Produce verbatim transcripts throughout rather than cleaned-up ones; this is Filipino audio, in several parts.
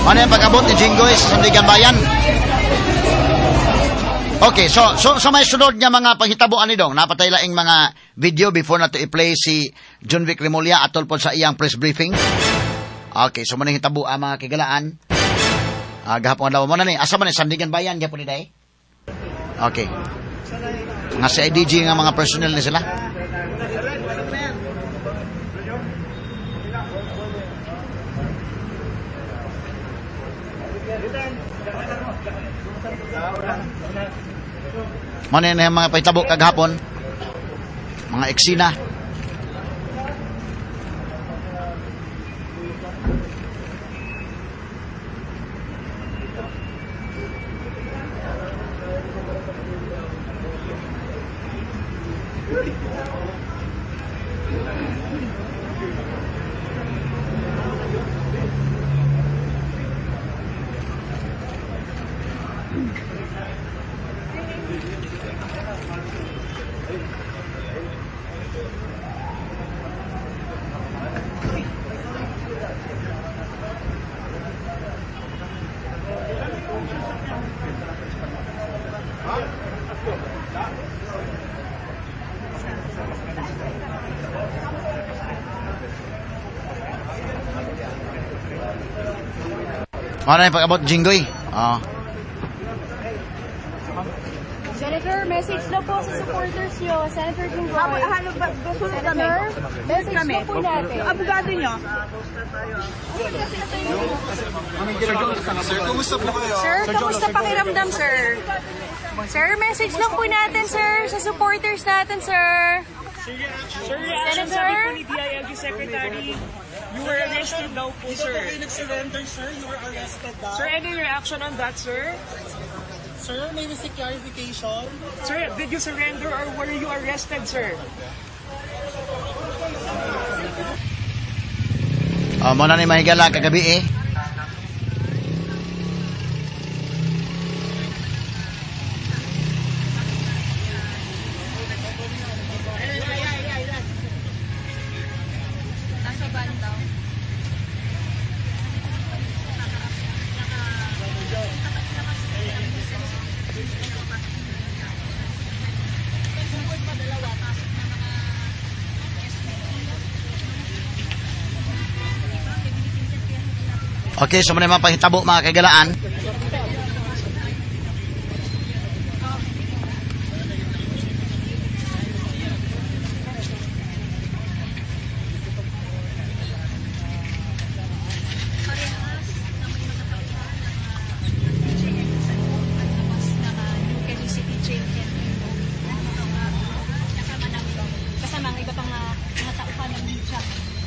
Ano yung pag-abot ni Jinggoy sa Sandigan Bayan? Okay, so so so may sunod nga mga panghitabuan ni Dong. Napatay laing mga video before na to i-play si John Vic Remulla atol po sa iyang press briefing. Okay, so maning hitabo ang mga kigalaan. Ah, gahapon daw mo na ni. Asa man ni Sandigan Bayan gyapon ni day? Okay. Mga C I D G nga mga personnel ni sila. Ano yung mga paitabo kagahapon? Mga eksina. Ano yung pag-abot, Jinggoy? Oo. Senator, message na po sa supporters nyo. Senator Jinggoy. Halo, halo ba? Gusunod kami? Message na po natin. Yung abogado nyo? Sir, kumusta po kayo? Sir, kamusta pakiramdam, sir? Sir, message lang po natin, sir, sa supporters natin, sir. Sir, reaction sabi po ni D I L G Secretary, you were arrested daw po, sir. Dito po kayo nag-surrender, sir. You were arrested daw. Sir, any reaction on that, sir? Sir, may missing clarification. Sir, did you surrender or were you arrested, sir? Oh, mo na ni mahigala kagabi eh. Okay, so muna mga pahitabo mga kagalaan. Kasama ang iba pang mga tauhan ng media.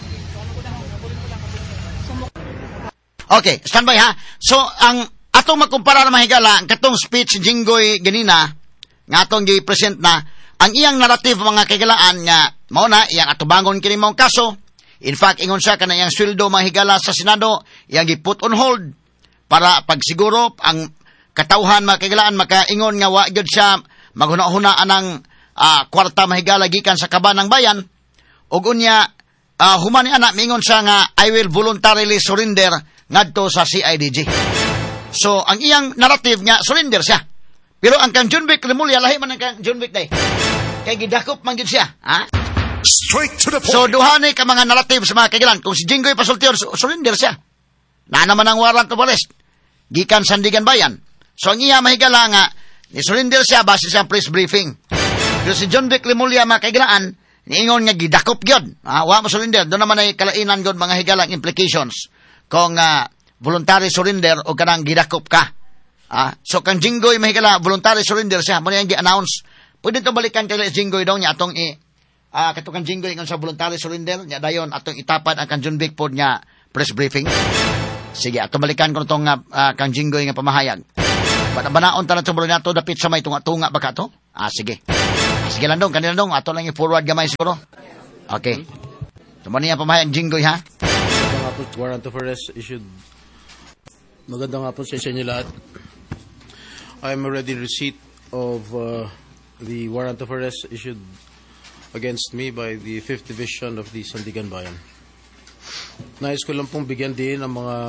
Okay, standby ha. So, ang atong makumpara na mahigala, ang katong speech Jinggoy ganina, nga atong gi-present na, ang iyang narrative mga kagalaan nga, mauna, iyang atubangon kini mong kaso, in fact, ingon siya ka na iyang sweldo mahigala sa Senado, iyang gi-put on hold, para pagsiguro, ang katauhan mga kagalaan, makaingon nga wa gyud siya, maghuna-hunaan ng uh, kwarta mahigala gikan sa kaban ng bayan, ug unya, uh, humani anak, mingon siya nga, I will voluntarily surrender ngadto sa C I D G. So, ang iyang narrative nga, surrender siya. Pero ang kang John Vic Remulla, lahi man ang kang John Vic day. Kay gidakop man gid siya. Ha? Straight to the point. So, duhanay ka mga narrative sa mga kailan. Kung si Jinggoy pasultiyor, surrender siya. Na naman ang warrant of arrest. Gikan Sandigan Bayan. So, ang iya mahigala nga, ni surrender siya base sa press briefing. Pero si John Vic Remulla, mga kailaan, niingon nga gidakop gyud. Ah, wa mo surrender. Doon naman ay kalainan gyud mga higalang implications. Kung uh, voluntary surrender o kanang gidakop ka. Ah, so kang Jinggoy mahigala voluntary surrender siya, mo yang gi-announce. Pwede to balikan kay Jinggoy daw niya atong i ah uh, katong kang Jinggoy ngon sa voluntary surrender nya dayon atong itapad ang kang John Vic pod nya press briefing. Sige, atong balikan ko tong uh, kang Jinggoy nga pamahayag. Banaon ta na to bro nato dapit sa may tunga-tunga ba ka to? Ah, sige. Ah, sige lang dong, kanila dong ato lang i-forward gamay siguro. Okay. Tuman niya pamahayag Jinggoy ha. Warrant of arrest issued. Magandang hapon sa inyo lahat. I am already in receipt of uh, the warrant of arrest issued against me by the fifth Division of the Sandigan Bayan. Nais ko lang pong bigyan din ang mga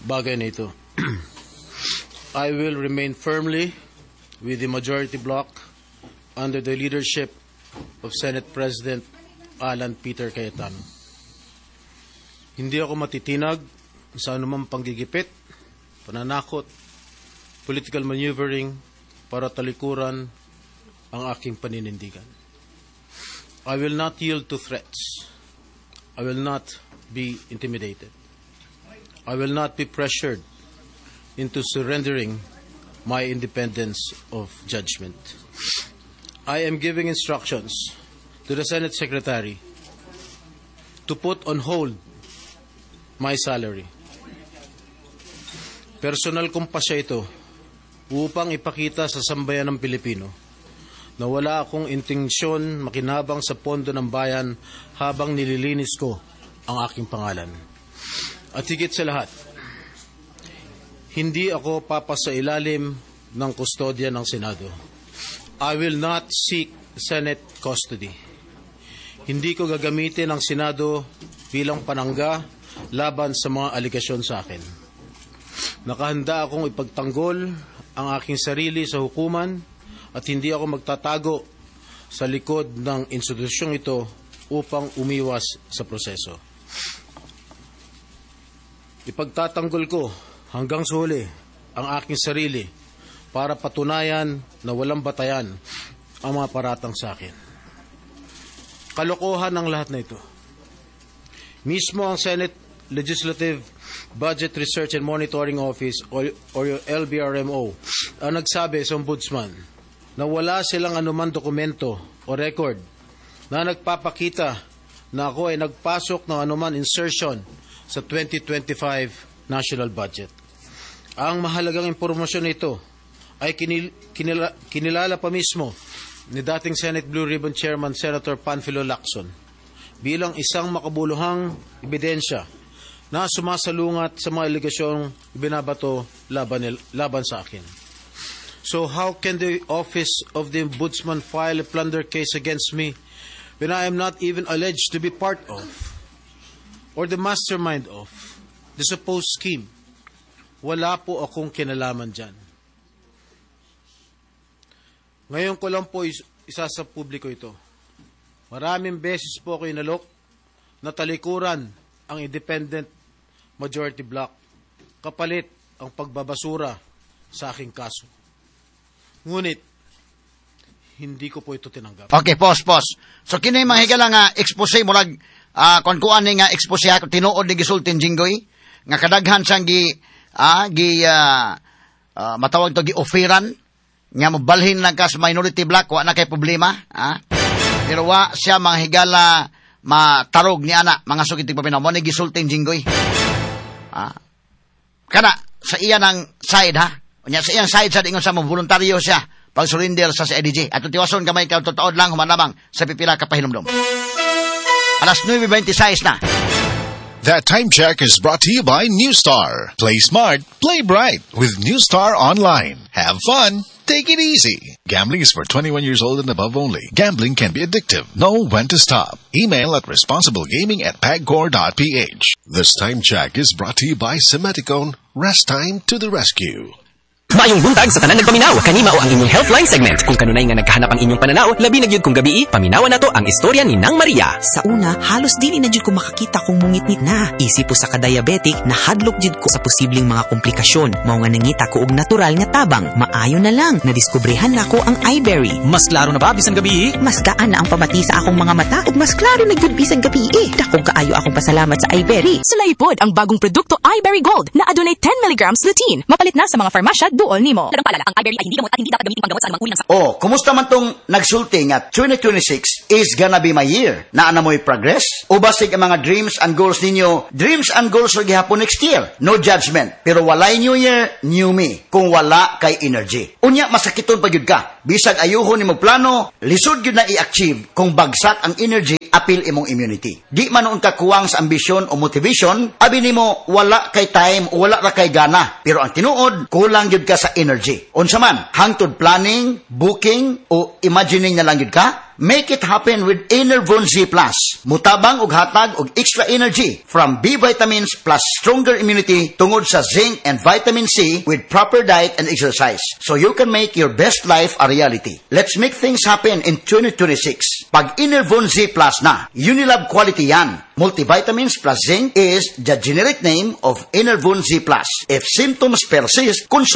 bagay na ito. I will remain firmly with the majority bloc under the leadership of Senate President Alan Peter Cayetano. Hindi ako matitinag sa anumang panggigipit, pananakot, political maneuvering para talikuran ang aking paninindigan. I will not yield to threats. I will not be intimidated. I will not be pressured into surrendering my independence of judgment. I am giving instructions to the Senate Secretary to put on hold my salary. Personal kong pasya ito upang ipakita sa sambayan ng Pilipino na wala akong intensyon makinabang sa pondo ng bayan habang nililinis ko ang aking pangalan. At higit sa lahat, hindi ako papasailalim ng kustodya ng Senado. I will not seek Senate custody. Hindi ko gagamitin ang Senado bilang panangga laban sa mga aligasyon sa akin. Nakahanda akong ipagtanggol ang aking sarili sa hukuman at hindi ako magtatago sa likod ng institusyong ito upang umiwas sa proseso. Ipagtatanggol ko hanggang sa huli ang aking sarili para patunayan na walang batayan ang mga paratang sa akin. Kalokohan ang lahat na ito. Mismo ang Senate Legislative Budget Research and Monitoring Office o, o L B R M O ang nagsabi sa Ombudsman na wala silang anuman dokumento o record na nagpapakita na ako ay nagpasok ng anuman insertion sa twenty twenty-five national budget. Ang mahalagang impormasyon nito ay kinil, kinila, kinilala pa mismo ni dating Senate Blue Ribbon Chairman Senator Panfilo Lacson bilang isang makabuluhang ebidensya na sumasalungat sa mga aligasyong binabato laban, laban sa akin. So how can the Office of the Ombudsman file a plunder case against me when I am not even alleged to be part of or the mastermind of the supposed scheme? Wala po akong kinalaman dyan. Ngayon ko lang po is- isa sa publiko ito. Maraming beses po ako inalok na talikuran ang independent majority bloc kapalit ang pagbabasura sa aking kaso. Ngunit, hindi ko po ito tinanggap. Okay, pause, pause. So, kini mga higala nga expose mo lag, uh, kung kuan ni nga expose ako, tinuod ni Gisultin Jinggoy, nga kadaghan siyang gi, ah, gi, uh, uh, matawag to, gi offeran, nga mabalhin lang ka sa minority block, wa na kay problema, ah. Pero wa siya mga higala matarog ni ana, mga sukitig papinaw, mo ni Gisultin Jinggoy. Ah. Kana, sa iya ng side, ha? Unya sa iyang side sa ingon sa mo voluntaryo siya pag surrender sa si I D G. At tiwason kamay ka totoo lang humanabang sa pipila ka pahinumdom. Alas nine twenty-six na. That time check is brought to you by Newstar. Play smart, play bright with Newstar Online. Have fun, take it easy. Gambling is for twenty-one years old and above only. Gambling can be addictive. Know when to stop. Email at responsiblegaming at pagcor dot p h. This time check is brought to you by Semeticone. Rest time to the rescue. Maayong buntag sa tanan nagpaminaw, kanima o ang inyong Healthline segment. Kung kanunay nga nagkahanap ang inyong pananaw, labi na gyud kung gabi, paminawan nato ang istorya ni Nang Maria. Sa una, halos dili na jud ko makakita kung mungitnit na. Isip po sa ka-diabetic, nahadlok jud ko sa posibleng mga komplikasyon. Mao nga nangita ko og natural nga tabang. Maayo na lang, nadiskubrehan nako ang iBerry. Mas klaro na ba bisan gabi? Mas gaan na ang pamati sa akong mga mata ug mas klaro na jud bisan gabi. Dakong kaayo akong pasalamat sa iBerry. Sulaipod ang bagong produkto iBerry Gold na adunay ten milligrams lutein. Mapalit na sa mga farmasya duol nimo. Dagang paalala, ang iBerry ay hindi gamot at hindi dapat gamitin panggamot sa anumang uri ng sakit. Oh, kumusta man tong nagsulti nga twenty twenty-six is gonna be my year? Naa na mo'y progress? O basig ang mga dreams and goals ninyo? Dreams and goals or gihapon next year. No judgment. Pero walay new year, new me. Kung wala kay energy. Unya, masakiton pa yun ka. Bisag ayuhon ni mo plano, lisod yun na i-achieve kung bagsak ang energy, apil imong immunity. Di man noon ka kuwang sa ambisyon o motivation, abi nimo wala kay time o wala ra kay gana. Pero ang tinuod, kulang yun ka sa energy. Unsa man, hangtod planning, booking, o imagining na lang yun ka, Make it happen with Enervon Z Plus. Mutabang og hatag og extra energy from B vitamins plus stronger immunity tungod sa zinc and vitamin C with proper diet and exercise. So you can make your best life a reality. Let's make things happen in twenty twenty-six. Pag Enervon Z Plus na, Unilab quality yan. Multivitamins plus zinc is the generic name of Enervon Z Plus. If symptoms persist, consult